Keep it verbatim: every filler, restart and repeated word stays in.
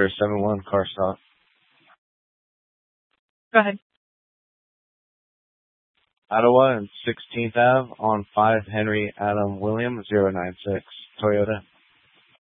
for seven one car stop. Go ahead. Ottawa and sixteenth Ave on five Henry Adam William zero nine six Toyota.